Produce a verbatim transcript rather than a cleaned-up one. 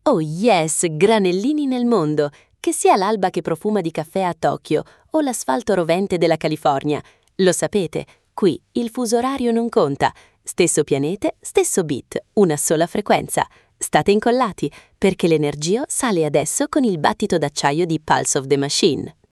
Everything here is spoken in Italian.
Oh yes, granellini nel mondo, che sia l'alba che profuma di caffè a Tokyo o l'asfalto rovente della California. Lo sapete, qui il fuso orario non conta. Stesso pianeta, stesso beat, una sola frequenza. State incollati, perché l'energia sale adesso con il battito d'acciaio di Pulse of the Machine.